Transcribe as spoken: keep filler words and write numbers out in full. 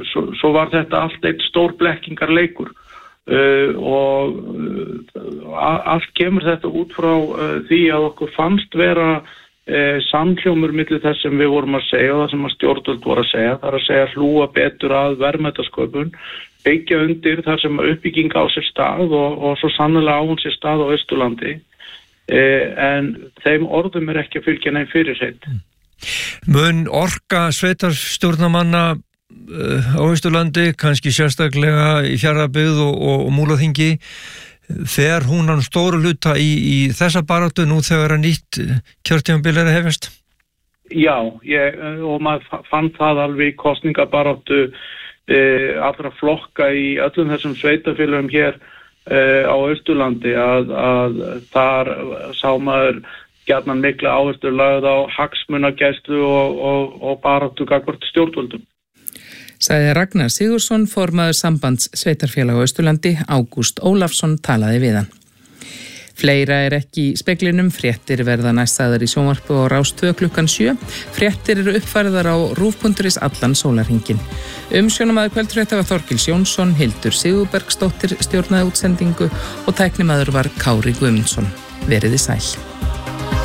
svo, svo var þetta allt eitt stór blekkingarleikur uh, og uh, allt kemur þetta út frá uh, því að okkur fannst vera uh, samhljómur milli þess sem við vorum að segja og það sem að stjórnvöld voru að segja, það er að segja hlúa betur að verðmætasköpun, byggja undir þar sem uppbygging á sér stað og, og svo sannlega á hún sér stað á Austurlandi, uh, en þeim orðum er ekki að fylgja neinn fyrirheit. Mun orka sveitarstjórnarmanna uh, á Austurlandi, kannski sérstaklega í Fjarðabyggð og, og, og Múlaþingi, fer hún hann stóru hluta í, í þessa baráttu nú þegar að nýtt kjörtímabil er að hefjast? Já, ég, og maður fann það alveg í kosningabaráttu eh, allra flokka í öllum þessum sveitarfélögum hér eh, á Austurlandi að, að þar sá maður gjarnan mikla áherslu lögð á hagsmunagæslu og, og, og baráttu gagnvart stjórnvöldum. Sagði Ragnar Sigurðsson, formaður sambands sveitarfélaga á Austurlandi. Ágúst Ólafsson talaði við hann. Fleira er ekki í speglinum, fréttir verða næst sagðar í sjónvarpi og Rás tvö klukkan sjö. Fréttir eru uppfærðar á rúv punktur is allan sólarhringinn. Umsjónamaður kvöldfrétta var Þorkils Jónsson, Hildur Sigurbergsdóttir stjórnaði útsendingu og tæknimaður var Kári Guðmundsson. Veriði sæl.